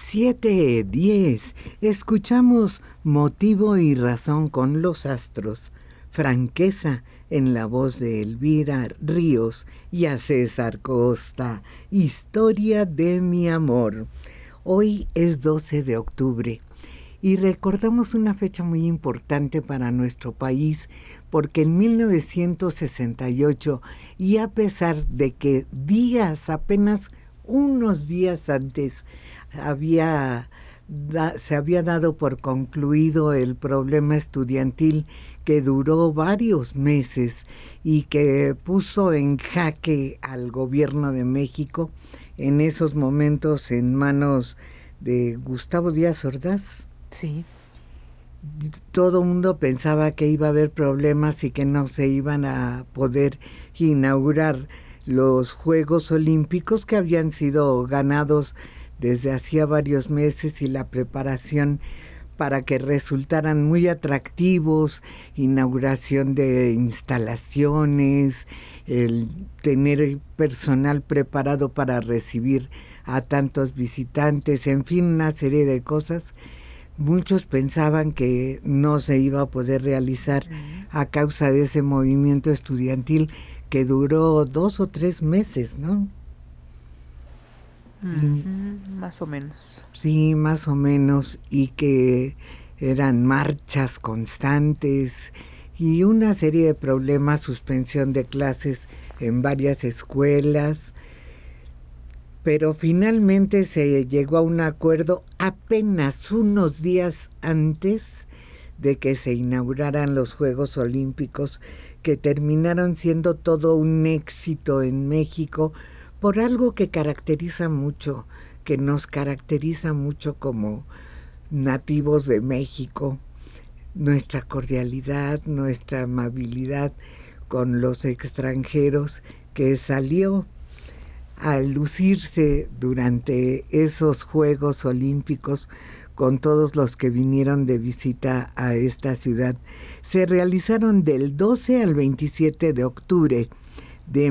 7:10. Escuchamos Motivo y Razón con los Astros, Franqueza en la voz de Elvira Ríos y a César Costa, Historia de mi amor. Hoy es 12 de octubre y recordamos una fecha muy importante para nuestro país porque en 1968, y a pesar de que apenas unos días antes, se había dado por concluido el problema estudiantil que duró varios meses y que puso en jaque al gobierno de México, en esos momentos en manos de Gustavo Díaz Ordaz. Sí. Todo el mundo pensaba que iba a haber problemas y que no se iban a poder inaugurar los Juegos Olímpicos que habían sido ganados desde hacía varios meses, y la preparación para que resultaran muy atractivos, inauguración de instalaciones, el tener personal preparado para recibir a tantos visitantes, en fin, una serie de cosas. Muchos pensaban que no se iba a poder realizar a causa de ese movimiento estudiantil que duró 2 o 3 meses, ¿no? Sí. Más o menos. Sí, más o menos, y que eran marchas constantes y una serie de problemas, suspensión de clases en varias escuelas, pero finalmente se llegó a un acuerdo apenas unos días antes de que se inauguraran los Juegos Olímpicos, que terminaron siendo todo un éxito en México, por algo que nos caracteriza mucho como nativos de México: nuestra cordialidad, nuestra amabilidad con los extranjeros, que salió a lucirse durante esos Juegos Olímpicos con todos los que vinieron de visita a esta ciudad. Se realizaron del 12 al 27 de octubre de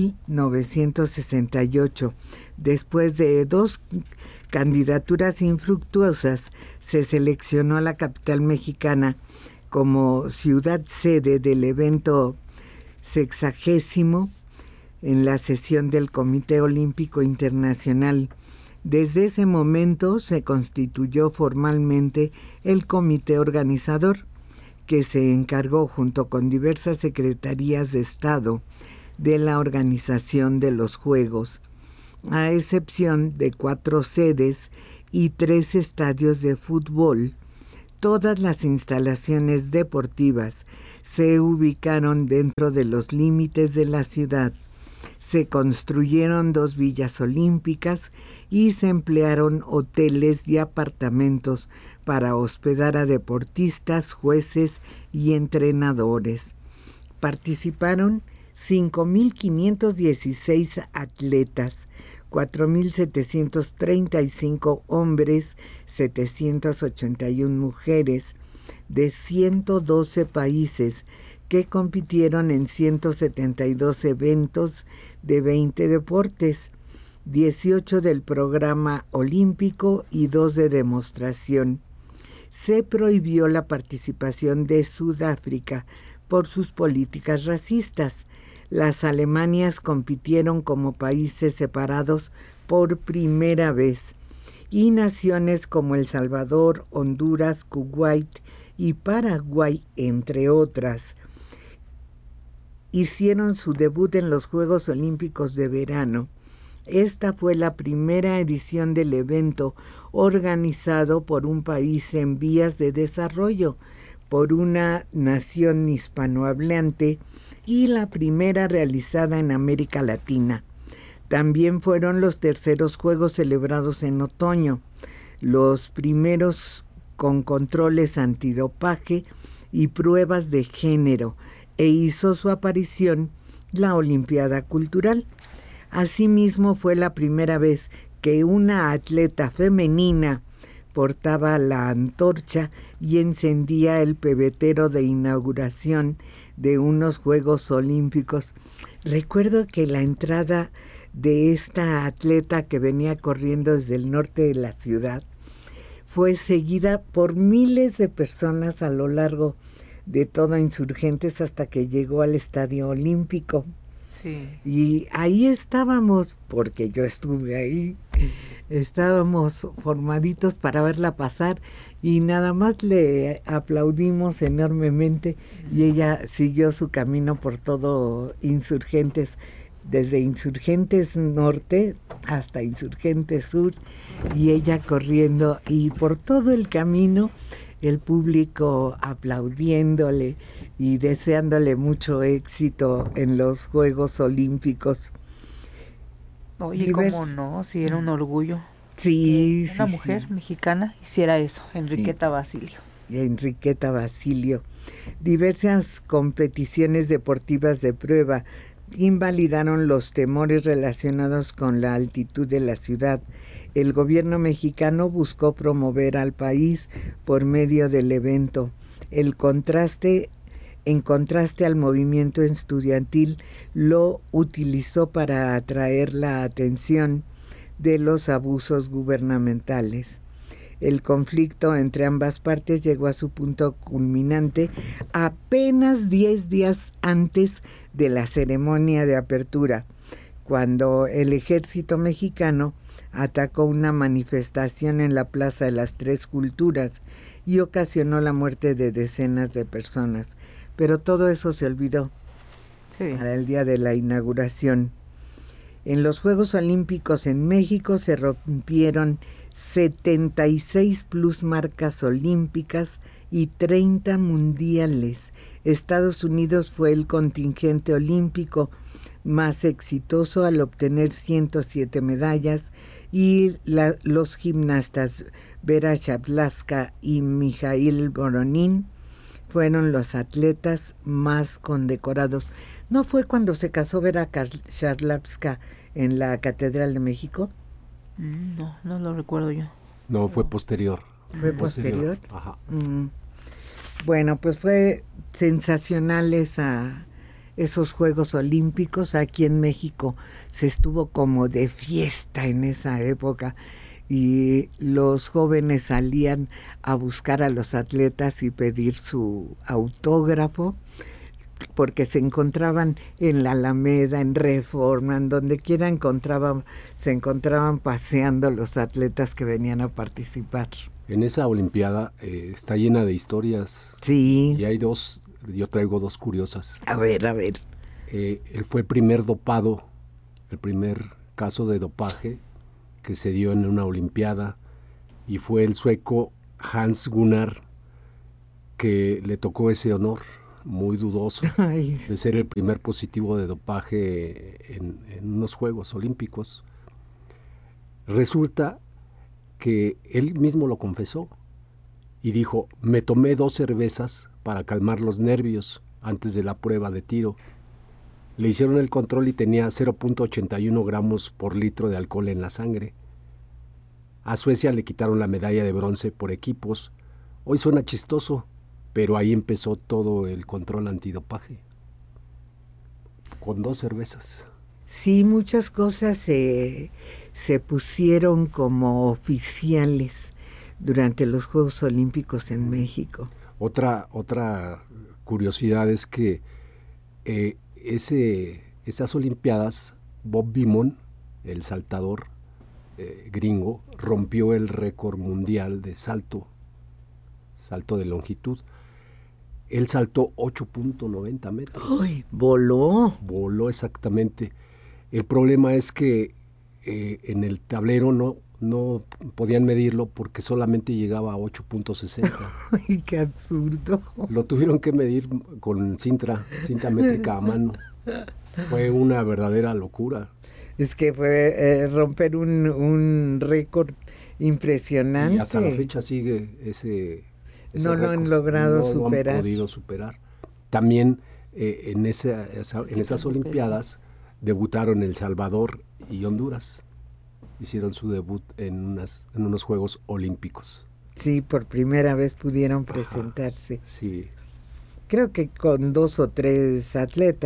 1968. Después de 2 candidaturas infructuosas, se seleccionó a la capital mexicana como ciudad sede del evento 60º en la sesión del Comité Olímpico Internacional. Desde ese momento se constituyó formalmente el comité organizador, que se encargó, junto con diversas secretarías de Estado, de la organización de los Juegos, a excepción de 4 sedes y 3 estadios de fútbol. Todas las instalaciones deportivas se ubicaron dentro de los límites de la ciudad. Se construyeron 2 villas olímpicas y se emplearon hoteles y apartamentos para hospedar a deportistas, jueces y entrenadores. Participaron 5.516 atletas, 4.735 hombres, 781 mujeres, de 112 países, que compitieron en 172 eventos de 20 deportes, 18 del programa olímpico y 2 de demostración. Se prohibió la participación de Sudáfrica por sus políticas racistas. Las Alemanias compitieron como países separados por primera vez, y naciones como El Salvador, Honduras, Kuwait y Paraguay, entre otras, hicieron su debut en los Juegos Olímpicos de verano. Esta fue la primera edición del evento organizado por un país en vías de desarrollo, por una nación hispanohablante, y la primera realizada en América Latina. También fueron los terceros Juegos celebrados en otoño, los primeros con controles antidopaje y pruebas de género, e hizo su aparición la Olimpiada Cultural. Asimismo, fue la primera vez que una atleta femenina portaba la antorcha y encendía el pebetero de inauguración de unos Juegos Olímpicos. Recuerdo que la entrada de esta atleta que venía corriendo desde el norte de la ciudad fue seguida por miles de personas a lo largo de todo Insurgentes hasta que llegó al Estadio Olímpico. Sí. Y ahí estábamos, porque yo estuve ahí, estábamos formaditos para verla pasar y nada más le aplaudimos enormemente y ella siguió su camino por todo Insurgentes, desde Insurgentes Norte hasta Insurgentes Sur, y ella corriendo y por todo el camino el público aplaudiéndole y deseándole mucho éxito en los Juegos Olímpicos. Oye, ¿cómo no? Sí, era un orgullo. Sí, que una mujer mexicana hiciera eso, Enriqueta Basilio. Enriqueta Basilio. Diversas competiciones deportivas de prueba invalidaron los temores relacionados con la altitud de la ciudad. El gobierno mexicano buscó promover al país por medio del evento. En contraste al movimiento estudiantil, lo utilizó para atraer la atención de los abusos gubernamentales. El conflicto entre ambas partes llegó a su punto culminante apenas 10 días antes de la ceremonia de apertura, cuando el ejército mexicano atacó una manifestación en la Plaza de las Tres Culturas y ocasionó la muerte de decenas de personas. Pero todo eso se olvidó para el día de la inauguración. En los Juegos Olímpicos en México se rompieron 76 plusmarcas olímpicas y 30 mundiales. Estados Unidos fue el contingente olímpico más exitoso al obtener 107 medallas y los gimnastas Vera Shablaska y Mikhail Voronin fueron los atletas más condecorados. ¿No fue cuando se casó Vera Shablaska en la Catedral de México? No lo recuerdo yo. No, fue posterior. ¿Fue posterior? Ajá. Bueno, pues fue sensacional esos Juegos Olímpicos. Aquí en México se estuvo como de fiesta en esa época y los jóvenes salían a buscar a los atletas y pedir su autógrafo, porque se encontraban en la Alameda, en Reforma, en donde quiera se encontraban paseando los atletas que venían a participar. En esa Olimpiada está llena de historias. Sí. Y hay yo traigo dos curiosas. A ver. Él fue el primer dopado, el primer caso de dopaje que se dio en una Olimpiada, y fue el sueco Hans Gunnar que le tocó ese honor, muy dudoso, de ser el primer positivo de dopaje en unos Juegos Olímpicos. Resulta que él mismo lo confesó y dijo: me tomé 2 cervezas para calmar los nervios antes de la prueba de tiro. Le hicieron el control y tenía 0.81 gramos por litro de alcohol en la sangre. A Suecia le quitaron la medalla de bronce por equipos. Hoy suena chistoso, pero ahí empezó todo el control antidopaje. Con 2 cervezas. Sí, muchas cosas se pusieron como oficiales durante los Juegos Olímpicos en México. Otra curiosidad es que esas Olimpiadas, Bob Beamon, el saltador gringo, rompió el récord mundial de salto de longitud. Él saltó 8.90 metros. ¡Ay, voló! Voló exactamente. El problema es que en el tablero no podían medirlo porque solamente llegaba a 8.60. ¡Ay, qué absurdo! Lo tuvieron que medir con cinta métrica a mano. Fue una verdadera locura. Es que fue romper un récord impresionante. Y hasta la fecha sigue ese no lo récord. Han logrado superar. No han podido superar. También en esas Olimpiadas debutaron El Salvador y Honduras. Hicieron su debut en unos Juegos Olímpicos. Sí, por primera vez pudieron presentarse. Sí. Creo que con 2 o 3 atletas.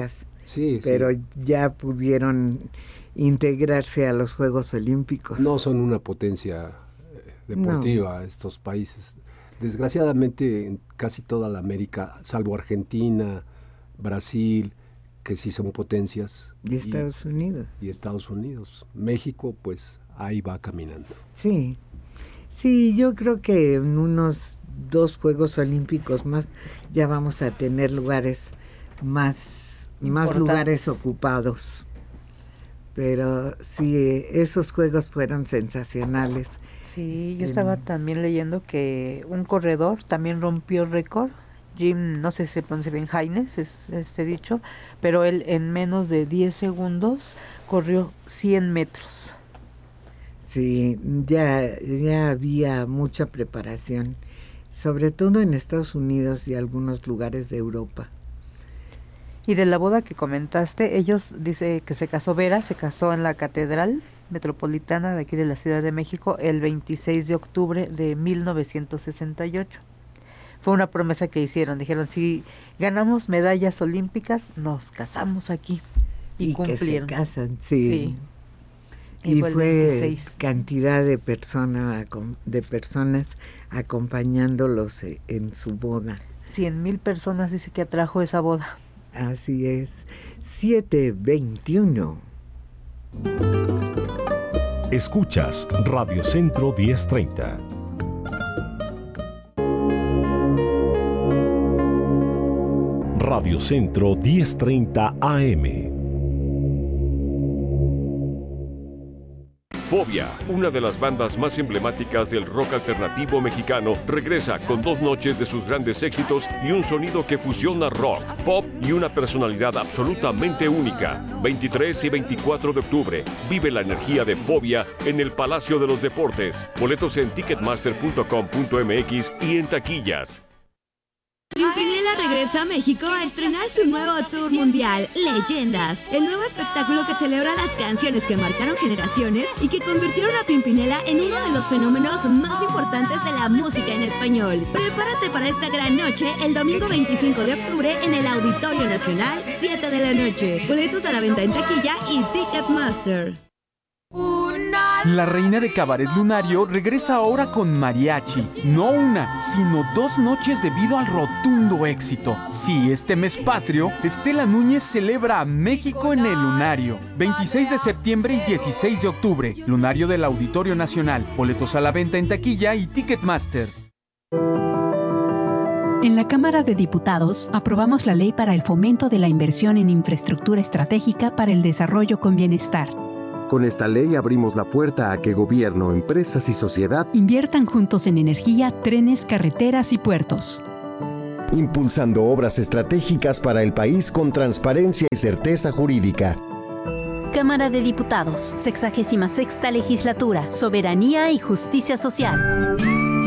Sí, pero ya pudieron integrarse a los Juegos Olímpicos. No son una potencia deportiva estos países. Desgraciadamente en casi toda la América, salvo Argentina, Brasil, que sí son potencias. Y Estados Unidos. Y Estados Unidos. México, pues, ahí va caminando. Sí, yo creo que en unos 2 Juegos Olímpicos más ya vamos a tener lugares más lugares ocupados. Pero sí, esos juegos fueron sensacionales. Sí, yo estaba también leyendo que un corredor también rompió el récord. Jim, no sé si se pronuncia bien, Haines, es este dicho, pero él en menos de 10 segundos corrió 100 metros. Sí, ya había mucha preparación, sobre todo en Estados Unidos y algunos lugares de Europa. Y de la boda que comentaste, dice que se casó en la Catedral Metropolitana de aquí de la Ciudad de México el 26 de octubre de 1968. Fue una promesa que hicieron, dijeron, si ganamos medallas olímpicas, nos casamos aquí. Y cumplieron. Que se casan, sí. Y fue cantidad de personas acompañándolos en su boda. 100,000 personas dice que atrajo esa boda. Así es. 7:21. Escuchas Radio Centro 1030. Radio Centro 1030 AM. Fobia, una de las bandas más emblemáticas del rock alternativo mexicano, regresa con 2 noches de sus grandes éxitos y un sonido que fusiona rock, pop y una personalidad absolutamente única. 23 y 24 de octubre, vive la energía de Fobia en el Palacio de los Deportes. Boletos en ticketmaster.com.mx y en taquillas. Pimpinela regresa a México a estrenar su nuevo tour mundial, Leyendas, el nuevo espectáculo que celebra las canciones que marcaron generaciones y que convirtieron a Pimpinela en uno de los fenómenos más importantes de la música en español. Prepárate para esta gran noche el domingo 25 de octubre en el Auditorio Nacional, 7 de la noche. Boletos a la venta en taquilla y Ticketmaster. La reina de Cabaret Lunario regresa ahora con mariachi. No una, sino 2 noches debido al rotundo éxito. Sí, este mes patrio, Estela Núñez celebra a México en el Lunario. 26 de septiembre y 16 de octubre. Lunario del Auditorio Nacional. Boletos a la venta en taquilla y Ticketmaster. En la Cámara de Diputados aprobamos la Ley para el Fomento de la Inversión en Infraestructura Estratégica para el Desarrollo con Bienestar. Con esta ley abrimos la puerta a que gobierno, empresas y sociedad inviertan juntos en energía, trenes, carreteras y puertos. Impulsando obras estratégicas para el país con transparencia y certeza jurídica. Cámara de Diputados, 66ª Legislatura, Soberanía y Justicia Social.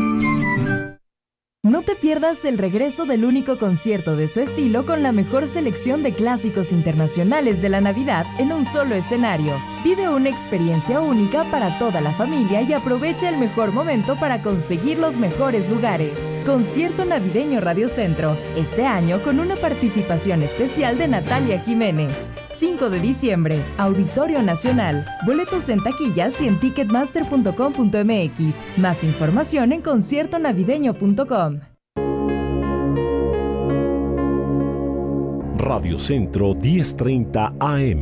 No te pierdas el regreso del único concierto de su estilo con la mejor selección de clásicos internacionales de la Navidad en un solo escenario. Vive una experiencia única para toda la familia y aprovecha el mejor momento para conseguir los mejores lugares. Concierto navideño Radio Centro, este año con una participación especial de Natalia Jiménez. 5 de diciembre, Auditorio Nacional. Boletos en taquillas y en ticketmaster.com.mx. Más información en conciertonavideño.com. Radio Centro 1030 AM.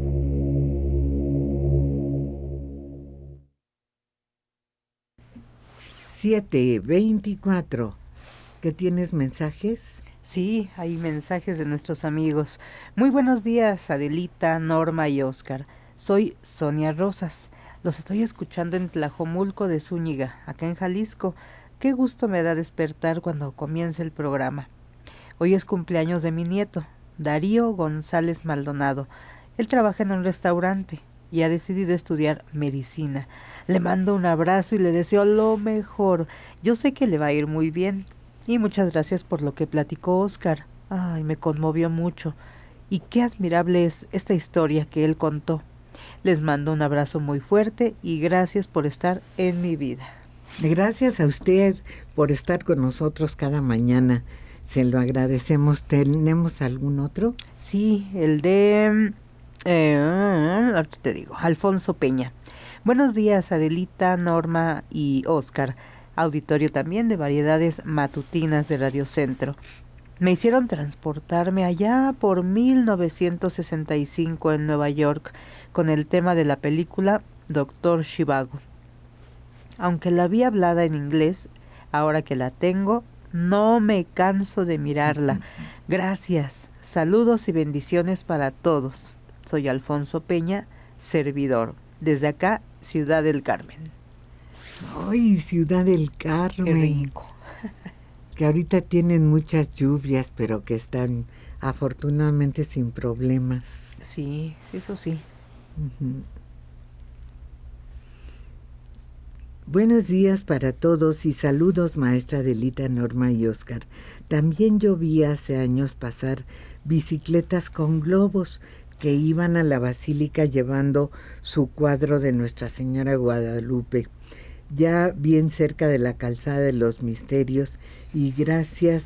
$7:24. ¿Qué tienes mensajes? Sí, hay mensajes de nuestros amigos. Muy buenos días, Adelita, Norma y Óscar. Soy Sonia Rosas. Los estoy escuchando en Tlajomulco de Zúñiga, acá en Jalisco. Qué gusto me da despertar cuando comience el programa. Hoy es cumpleaños de mi nieto, Darío González Maldonado. Él trabaja en un restaurante y ha decidido estudiar medicina. Le mando un abrazo y le deseo lo mejor. Yo sé que le va a ir muy bien. Y muchas gracias por lo que platicó Óscar. Ay, me conmovió mucho. Y qué admirable es esta historia que él contó. Les mando un abrazo muy fuerte y gracias por estar en mi vida. Gracias a usted por estar con nosotros cada mañana. Se lo agradecemos. ¿Tenemos algún otro? Sí, el de... ahorita te digo, Alfonso Peña. Buenos días, Adelita, Norma y Oscar. Auditorio también de variedades matutinas de Radio Centro. Me hicieron transportarme allá por 1965 en Nueva York con el tema de la película Doctor Zhivago. Aunque la vi hablada en inglés, ahora que la tengo, no me canso de mirarla. Gracias, saludos y bendiciones para todos. Soy Alfonso Peña, servidor. Desde acá, Ciudad del Carmen. Ay, Ciudad del Carmen. Qué rico. Que ahorita tienen muchas lluvias, pero que están afortunadamente sin problemas. Sí, eso sí. Uh-huh. Buenos días para todos y saludos, maestra Adelita, Norma y Oscar. También yo vi hace años pasar bicicletas con globos que iban a la basílica llevando su cuadro de Nuestra Señora Guadalupe, ya bien cerca de la calzada de los Misterios, y gracias,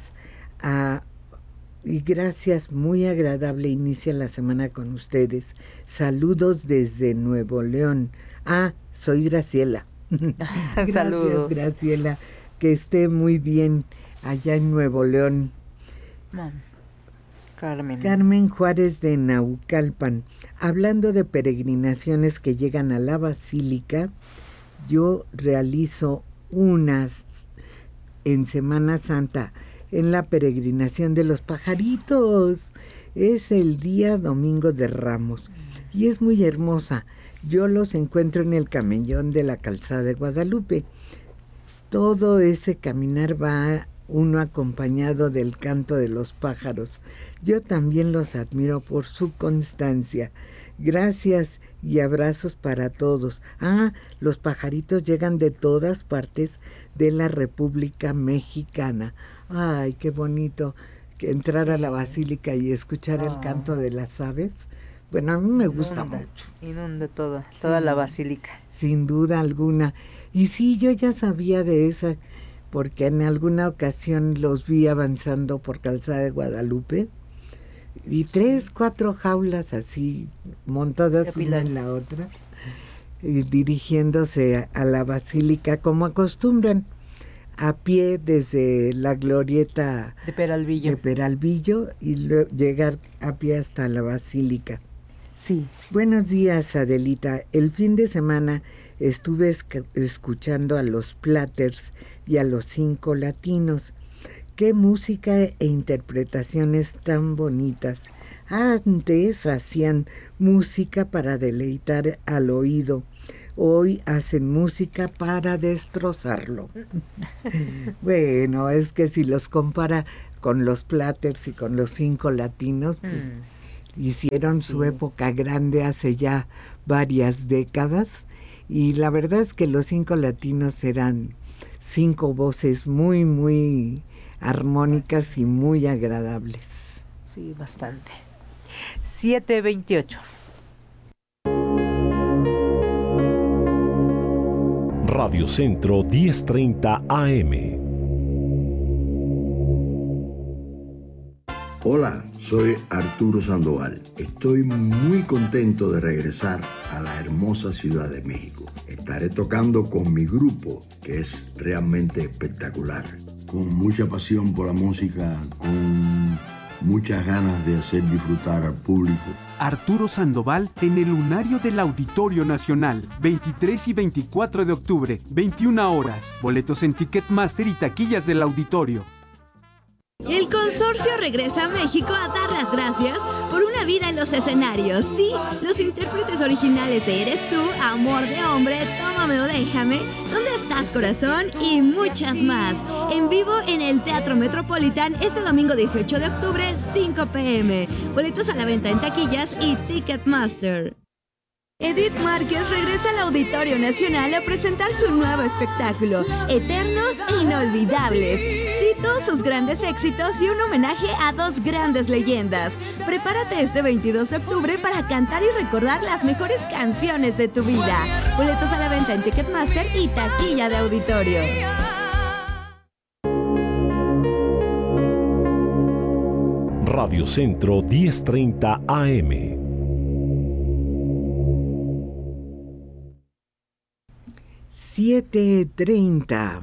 muy agradable inicia la semana con ustedes. Saludos desde Nuevo León. Soy Graciela. Gracias, saludos. Graciela, que esté muy bien allá en Nuevo León. Carmen Juárez de Naucalpan. Hablando de peregrinaciones que llegan a la basílica, yo realizo unas en Semana Santa en la peregrinación de los pajaritos. Es el día Domingo de Ramos y es muy hermosa. Yo los encuentro en el camellón de la calzada de Guadalupe. Todo ese caminar va uno acompañado del canto de los pájaros. Yo también los admiro por su constancia. Gracias y abrazos para todos. Los pajaritos llegan de todas partes de la República Mexicana. Ay, qué bonito que entrar a la basílica y escuchar el canto de las aves. Bueno, a mí me gusta mucho. Inunda toda la basílica. Sin duda alguna. Y sí, yo ya sabía de esa, porque en alguna ocasión los vi avanzando por Calzada de Guadalupe, y 3, 4 jaulas así, montadas una en la otra, y dirigiéndose a la basílica, como acostumbran, a pie desde la glorieta de Peralvillo y llegar a pie hasta la basílica. Sí. Buenos días, Adelita. El fin de semana estuve escuchando a los Platters y a los 5 Latinos. Qué música e interpretaciones tan bonitas. Antes hacían música para deleitar al oído. Hoy hacen música para destrozarlo. Bueno, es que si los compara con los Platters y con los 5 Latinos, pues hicieron su época grande hace ya varias décadas, y la verdad es que los 5 Latinos eran 5 voces muy, muy armónicas y muy agradables. Sí, bastante. 7:28. Radio Centro 1030 AM. Hola, soy Arturo Sandoval. Estoy muy contento de regresar a la hermosa Ciudad de México. Estaré tocando con mi grupo, que es realmente espectacular. Con mucha pasión por la música, con muchas ganas de hacer disfrutar al público. Arturo Sandoval en el Lunario del Auditorio Nacional, 23 y 24 de octubre, 21 horas. Boletos en Ticketmaster y taquillas del auditorio. El consorcio regresa a México a dar las gracias por una vida en los escenarios. Sí, los intérpretes originales de Eres tú, Amor de hombre, Tómame o déjame, ¿Dónde estás, corazón? Y muchas más. En vivo en el Teatro Metropolitan este domingo 18 de octubre, 5 p.m. Boletos a la venta en taquillas y Ticketmaster. Edith Márquez regresa al Auditorio Nacional a presentar su nuevo espectáculo, Eternos e Inolvidables. Cito sus grandes éxitos y un homenaje a 2 grandes leyendas. Prepárate este 22 de octubre para cantar y recordar las mejores canciones de tu vida. Boletos a la venta en Ticketmaster y taquilla de auditorio. Radio Centro 1030 AM. $7:30.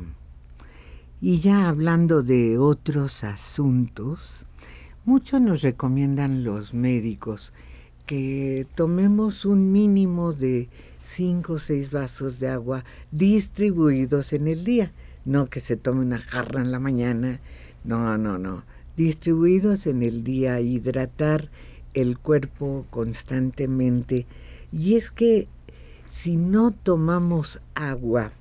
Y ya hablando de otros asuntos, mucho nos recomiendan los médicos que tomemos un mínimo de 5 o 6 vasos de agua distribuidos en el día. No que se tome una jarra en la mañana, no. Distribuidos en el día, hidratar el cuerpo constantemente. Y es que si no tomamos agua,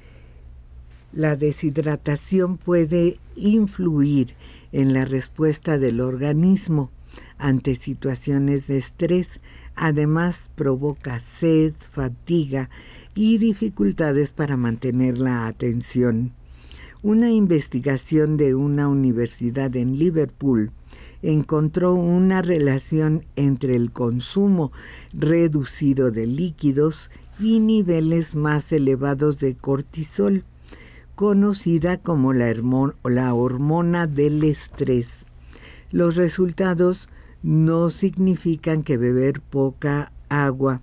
la deshidratación puede influir en la respuesta del organismo ante situaciones de estrés. Además, provoca sed, fatiga y dificultades para mantener la atención. Una investigación de una universidad en Liverpool encontró una relación entre el consumo reducido de líquidos y niveles más elevados de cortisol, conocida como la hormona del estrés. Los resultados no significan que beber poca agua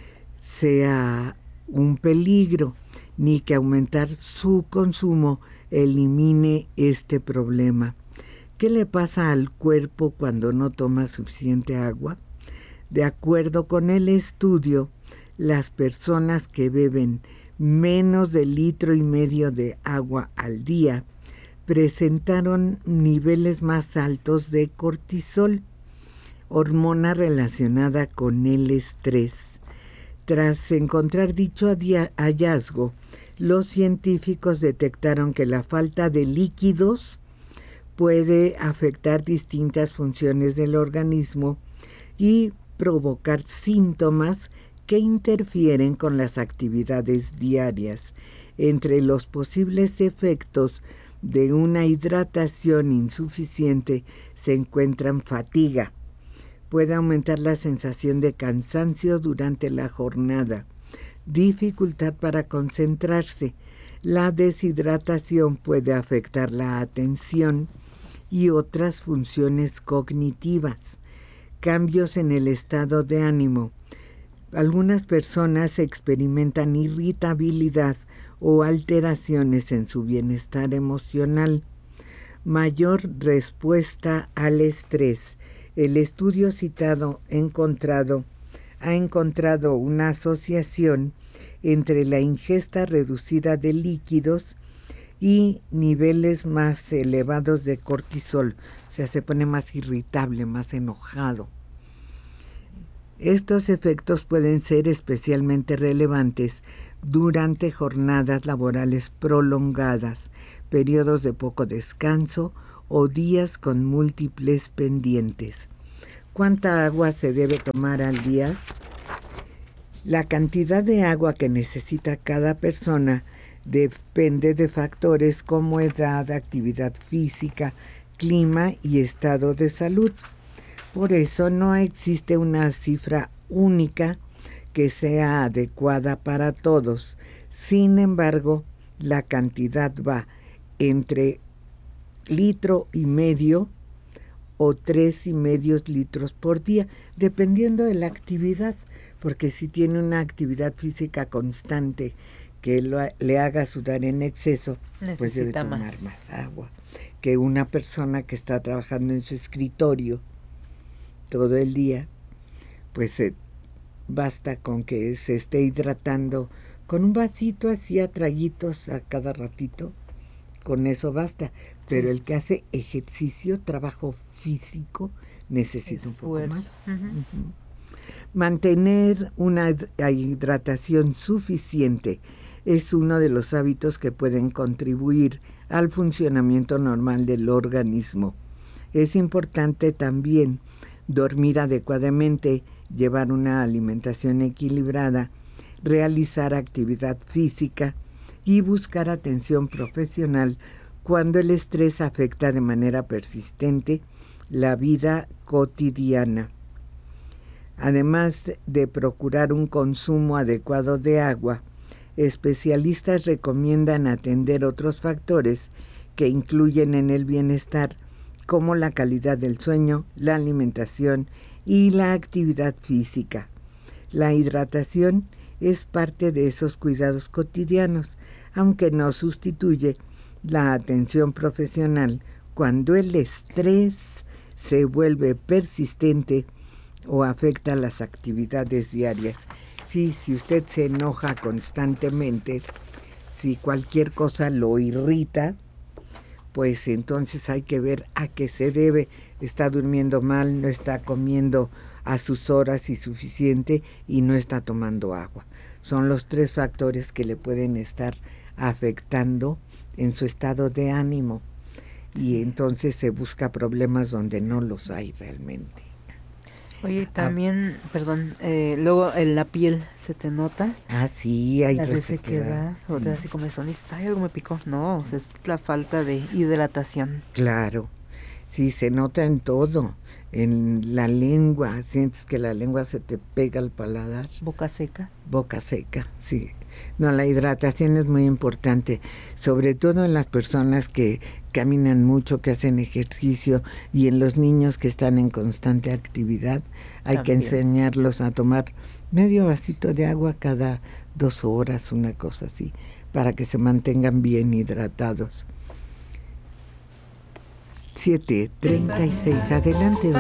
sea un peligro, ni que aumentar su consumo elimine este problema. ¿Qué le pasa al cuerpo cuando no toma suficiente agua? De acuerdo con el estudio, las personas que beben menos de 1,5 litros de agua al día presentaron niveles más altos de cortisol, hormona relacionada con el estrés. Tras encontrar dicho hallazgo, los científicos detectaron que la falta de líquidos puede afectar distintas funciones del organismo y provocar síntomas que interfieren con las actividades diarias. Entre los posibles efectos de una hidratación insuficiente se encuentran fatiga. Puede aumentar la sensación de cansancio durante la jornada, dificultad para concentrarse. La deshidratación puede afectar la atención y otras funciones cognitivas. Cambios en el estado de ánimo. Algunas personas experimentan irritabilidad o alteraciones en su bienestar emocional. Mayor respuesta al estrés. El estudio citado ha encontrado una asociación entre la ingesta reducida de líquidos y niveles más elevados de cortisol. O sea, se pone más irritable, más enojado. Estos efectos pueden ser especialmente relevantes durante jornadas laborales prolongadas, periodos de poco descanso o días con múltiples pendientes. ¿Cuánta agua se debe tomar al día? La cantidad de agua que necesita cada persona depende de factores como edad, actividad física, clima y estado de salud. Por eso no existe una cifra única que sea adecuada para todos. Sin embargo, la cantidad va entre 1,5 litros o 3,5 litros por día, dependiendo de la actividad, porque si tiene una actividad física constante que le haga sudar en exceso, pues debe tomar más agua que una persona que está trabajando en su escritorio todo el día. Pues basta con que se esté hidratando con un vasito así a traguitos a cada ratito, con eso basta. Pero el que hace ejercicio, trabajo físico, necesita un poco más. Mantener una hidratación suficiente es uno de los hábitos que pueden contribuir al funcionamiento normal del organismo. Es importante también dormir adecuadamente, llevar una alimentación equilibrada, realizar actividad física y buscar atención profesional cuando el estrés afecta de manera persistente la vida cotidiana. Además de procurar un consumo adecuado de agua, especialistas recomiendan atender otros factores que incluyen en el bienestar como la calidad del sueño, la alimentación y la actividad física. La hidratación es parte de esos cuidados cotidianos, aunque no sustituye la atención profesional cuando el estrés se vuelve persistente o afecta las actividades diarias. Sí, si usted se enoja constantemente, si cualquier cosa lo irrita, pues entonces hay que ver a qué se debe. Está durmiendo mal, no está comiendo a sus horas y suficiente y no está tomando agua. Son los 3 factores que le pueden estar afectando en su estado de ánimo, y entonces se busca problemas donde no los hay realmente. Oye, también, luego en la piel se te nota. Ah, sí, hay la resequedad, o te da así comezón y dices, ay, algo me picó. No, o sea, es la falta de hidratación. Claro, sí, se nota en todo. En la lengua, sientes que la lengua se te pega al paladar. Boca seca. Boca seca, sí. No, la hidratación es muy importante, sobre todo en las personas que caminan mucho, que hacen ejercicio, y en los niños que están en constante actividad. Hay que enseñarlos a tomar medio vasito de agua cada 2 horas, una cosa así, para que se mantengan bien hidratados. 7:36, adelante.